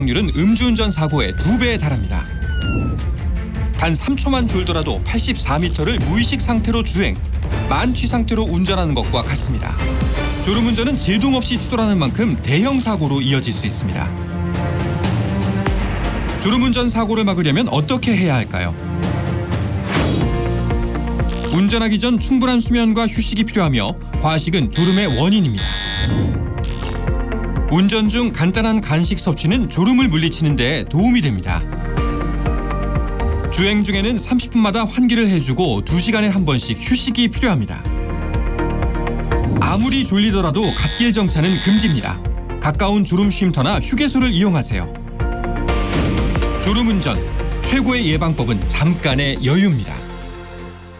확률은 음주운전 사고의 2배에 달합니다. 단 3초만 졸더라도 84m를 무의식 상태로 주행, 만취 상태로 운전하는 것과 같습니다. 졸음운전은 제동 없이 추돌하는 만큼 대형 사고로 이어질 수 있습니다. 졸음운전 사고를 막으려면 어떻게 해야 할까요? 운전하기 전 충분한 수면과 휴식이 필요하며 과식은 졸음의 원인입니다. 운전 중 간단한 간식 섭취는 졸음을 물리치는 데 도움이 됩니다. 주행 중에는 30분마다 환기를 해주고 2시간에 한 번씩 휴식이 필요합니다. 아무리 졸리더라도 갓길 정차는 금지입니다. 가까운 졸음 쉼터나 휴게소를 이용하세요. 졸음운전, 최고의 예방법은 잠깐의 여유입니다.